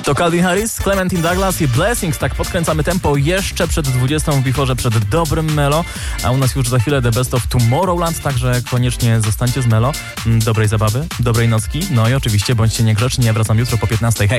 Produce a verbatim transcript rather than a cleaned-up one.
To Calvin Harris, Clementine Douglas i Blessings. Tak podkręcamy tempo jeszcze przed dwudziestą w Biforze, przed dobrym Melo. A u nas już za chwilę The Best of Tomorrowland, także koniecznie zostańcie z Melo. Dobrej zabawy, dobrej nocki. No i oczywiście bądźcie niegrzeczni. Ja wracam jutro po piętnastej. Hej!